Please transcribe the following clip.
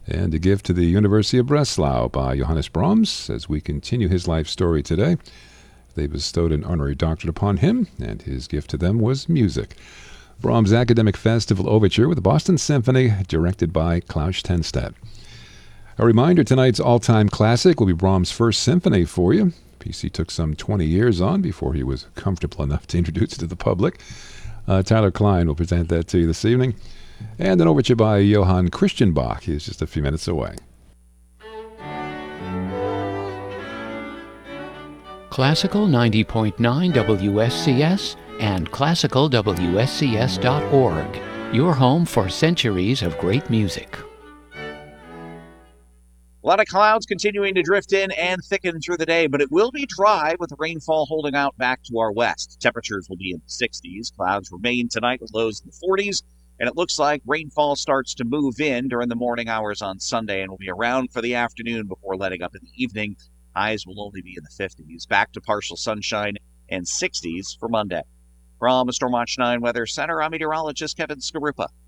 and a gift to the University of Breslau by Johannes Brahms as we continue his life story today. They bestowed an honorary doctorate upon him, and his gift to them was music. Brahms' Academic Festival Overture with the Boston Symphony, directed by Klaus Tenstedt. A reminder, tonight's all-time classic will be Brahms' First Symphony for you. PC took some 20 years on before he was comfortable enough to introduce it to the public. Tyler Klein will present that to you this evening. And an overture by Johann Christian Bach. He's just a few minutes away. Classical 90.9 WSCS and classicalwscs.org. Your home for centuries of great music. A lot of clouds continuing to drift in and thicken through the day, but it will be dry with the rainfall holding out back to our west. Temperatures will be in the 60s. Clouds remain tonight with lows in the 40s, and it looks like rainfall starts to move in during the morning hours on Sunday and will be around for the afternoon before letting up in the evening. Highs will only be in the 50s. Back to partial sunshine and 60s for Monday. From Stormwatch 9 Weather Center, I'm meteorologist Kevin Skarupa.